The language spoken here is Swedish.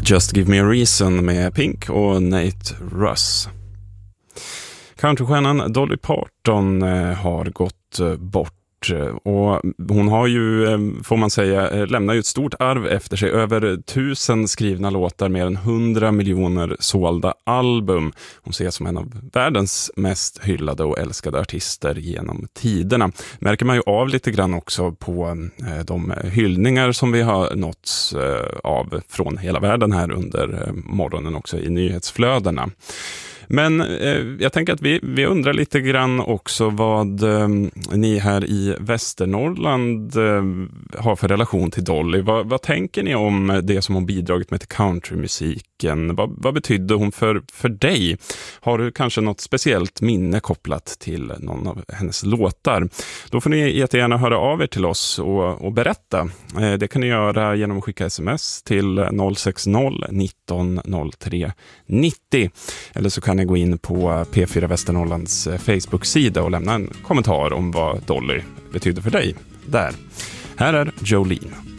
Just Give Me A Reason med Pink och Nate Russ. Countrystjärnan Dolly Parton har gått bort. Och hon har ju, får man säga, lämnar ju ett stort arv efter sig. Över 1000 skrivna låtar, mer än 100 miljoner sålda album. Hon ses som en av världens mest hyllade och älskade artister genom tiderna. Märker man ju av lite grann också på de hyllningar som vi har nåtts av från hela världen här under morgonen också i nyhetsflödena. Men jag tänker att vi undrar lite grann också vad ni här i Västernorrland har för relation till Dolly. Vad tänker ni om det som hon bidragit med till countrymusiken? Vad betydde hon för dig? Har du kanske något speciellt minne kopplat till någon av hennes låtar? Då får ni jättegärna höra av er till oss och berätta. Det kan ni göra genom att skicka sms till 060 19 03 90. Eller så kan ni gå in på P4 Västernorrlands Facebook-sida och lämna en kommentar om vad Dolly betyder för dig där. Här är Jolene.